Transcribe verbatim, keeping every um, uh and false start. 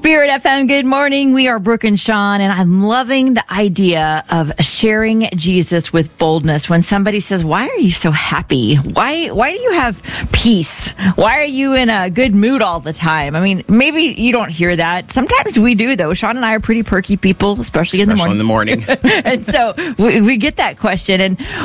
Spirit F M, good morning. We are Brooke and Sean, and I'm loving the idea of sharing Jesus with boldness. When somebody says, why are you so happy? Why why do you have peace? Why are you in a good mood all the time? I mean, maybe you don't hear that. Sometimes we do, though. Sean and I are pretty perky people, especially, especially in the morning. in the morning. And so we, we get that question. And